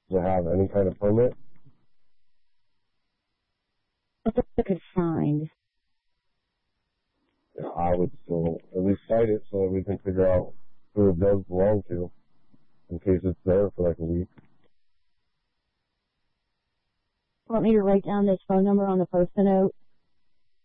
Does it have any kind of permit? If I could find. Yeah, I would still at least cite it so that we can figure out who it does belong to, in case it's there for like a week. Want me to write down this phone number on the Post-it note?